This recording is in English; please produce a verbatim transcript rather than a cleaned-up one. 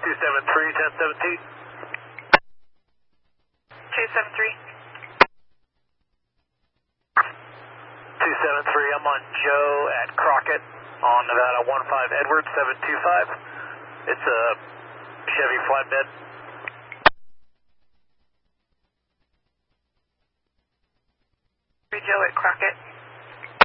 two seven three, ten seventeen. two seven three. two seven three, I'm on Joe at Crockett on Nevada one five Edwards seven two five. It's a Chevy flatbed. Joe at Crockett.